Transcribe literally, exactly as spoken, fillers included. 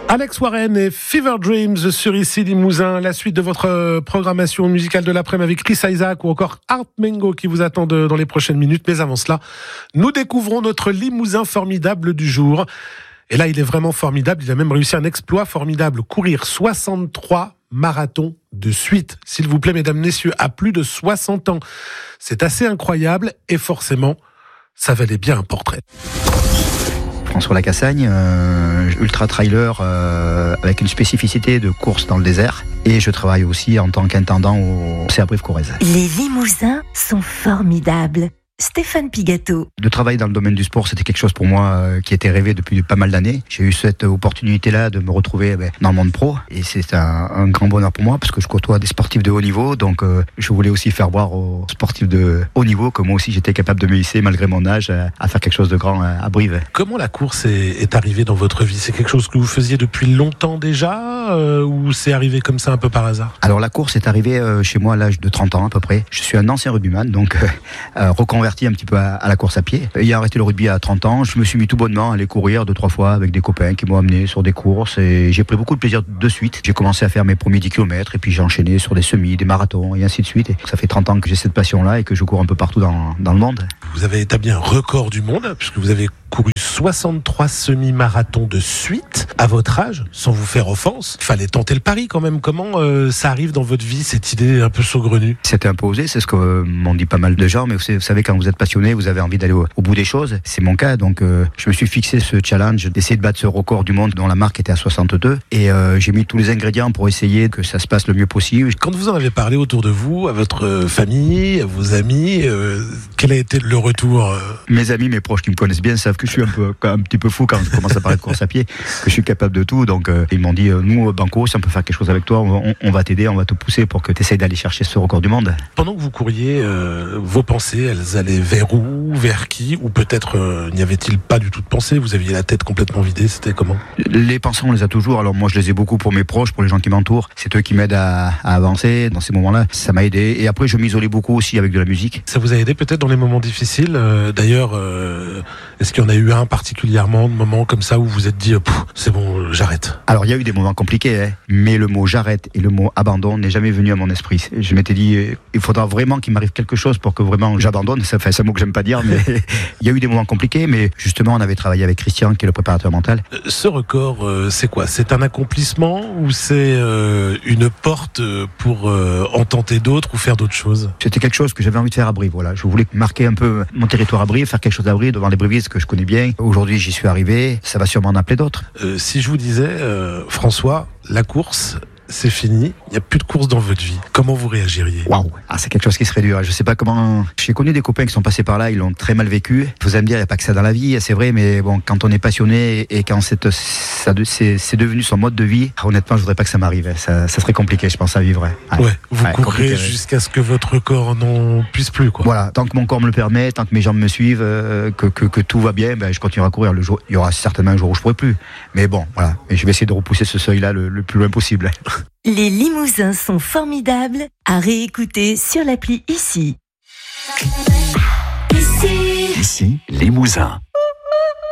Alex Warren et Fever Dreams sur Ici Limousin. La suite de votre programmation musicale de l'après-midi avec Chris Isaak ou encore Art Mengo qui vous attend dans les prochaines minutes. Mais avant cela, nous découvrons notre Limousin formidable du jour. Et là, il est vraiment formidable. Il a même réussi un exploit formidable. Courir soixante-trois marathons de suite. S'il vous plaît, mesdames, messieurs, à plus de soixante ans. C'est assez incroyable et forcément, ça valait bien un portrait. François Lacassagne, euh, ultra-trailer euh, avec une spécificité de course dans le désert. Et je travaille aussi en tant qu'intendant au C A Brive-Corrèze. Les Limousins sont formidables. Stéphane Pigato. De travailler dans le domaine du sport, c'était quelque chose pour moi euh, qui était rêvé depuis pas mal d'années. J'ai eu cette opportunité-là de me retrouver ben, dans le monde pro. Et c'est un, un grand bonheur pour moi parce que je côtoie des sportifs de haut niveau. Donc euh, je voulais aussi faire voir aux sportifs de haut niveau que moi aussi j'étais capable de me hisser malgré mon âge à, à faire quelque chose de grand à, à Brive. Comment la course est, est arrivée dans votre vie ? C'est quelque chose que vous faisiez depuis longtemps déjà euh, ou c'est arrivé comme ça un peu par hasard ? Alors la course est arrivée euh, chez moi à l'âge de trente ans à peu près. Je suis un ancien rugbyman, donc euh, euh, reconverti un petit peu à, à la course à pied. Ayant arrêté le rugby à trente ans, je me suis mis tout bonnement à aller courir deux, trois fois avec des copains qui m'ont amené sur des courses et j'ai pris beaucoup de plaisir de suite. J'ai commencé à faire mes premiers dix kilomètres et puis j'ai enchaîné sur des semis, des marathons et ainsi de suite. Et ça fait trente ans que j'ai cette passion-là et que je cours un peu partout dans, dans le monde. Vous avez établi un record du monde puisque vous avez couru soixante-trois semi-marathons de suite à votre âge, sans vous faire offense. Il fallait tenter le pari quand même. Comment euh, ça arrive dans votre vie, cette idée un peu saugrenue ? C'était imposé, c'est ce que euh, m'ont dit pas mal de gens, mais vous savez, vous savez quand vous êtes passionné, vous avez envie d'aller au, au bout des choses. C'est mon cas, donc euh, je me suis fixé ce challenge d'essayer de battre ce record du monde dont la marque était à soixante-deux et euh, j'ai mis tous les ingrédients pour essayer que ça se passe le mieux possible. Quand vous en avez parlé autour de vous, à votre famille, à vos amis, euh, quel a été le retour ? Mes amis, mes proches qui me connaissent bien savent que je suis un peu un petit peu fou quand je commence à parler de course à pied, que je suis capable de tout, donc euh, ils m'ont dit euh, nous Banco, si on peut faire quelque chose avec toi, on, on va t'aider, on va te pousser pour que tu essayes d'aller chercher ce record du monde. Pendant que vous couriez, euh, vos pensées, elles allaient vers où, vers qui, ou peut-être euh, n'y avait-il pas du tout de pensée, vous aviez la tête complètement vidée, c'était comment ? Les pensées, on les a toujours, alors moi je les ai beaucoup pour mes proches, pour les gens qui m'entourent, c'est eux qui m'aident à, à avancer dans ces moments-là, ça m'a aidé, et après je m'isolais beaucoup aussi avec de la musique. Ça vous a aidé peut-être dans les moments difficiles, euh, d'ailleurs, euh, est-ce qu'il y en a eu un particulièrement, de moments comme ça où vous vous êtes dit, c'est bon, j'arrête ? Alors il y a eu des moments compliqués, hein, mais le mot j'arrête et le mot abandon n'est jamais venu à mon esprit. Je m'étais dit, il faudra vraiment qu'il m'arrive quelque chose pour que vraiment j'abandonne, ça fait un mot que j'aime pas dire, mais il y a eu des moments compliqués, mais justement on avait travaillé avec Christian qui est le préparateur mental. Ce record, euh, c'est quoi ? C'est un accomplissement ou c'est euh, une porte pour euh, en tenter d'autres ou faire d'autres choses ? C'était quelque chose que j'avais envie de faire à Brive, voilà. Je voulais marquer un peu mon territoire à Brive, faire quelque chose à Brive devant les Brivistes que je connais bien. Aujourd'hui j'y suis arrivé, ça va sûrement en appeler d'autres. Euh, si je vous disais, euh, François, la course, c'est fini, il n'y a plus de course dans votre vie. Comment vous réagiriez ? Waouh, ah, c'est quelque chose qui serait dur. Je sais pas comment. J'ai connu des copains qui sont passés par là, ils l'ont très mal vécu. Vous allez me dire, il n'y a pas que ça dans la vie, c'est vrai, mais bon, quand on est passionné et quand c'est, ça, c'est, c'est devenu son mode de vie, honnêtement, je voudrais pas que ça m'arrive. Ça, ça serait compliqué, je pense, à vivre. Ouais, ouais vous ouais, courrez jusqu'à ce que votre corps n'en puisse plus, quoi. Voilà, tant que mon corps me le permet, tant que mes jambes me suivent, euh, que, que, que tout va bien, ben, je continuerai à courir. Le jour, il y aura certainement un jour où je pourrai plus. Mais bon, voilà, et je vais essayer de repousser ce seuil-là le, le plus loin possible. Les Limousins sont formidables à réécouter sur l'appli Ici. Ici, Ici Limousin.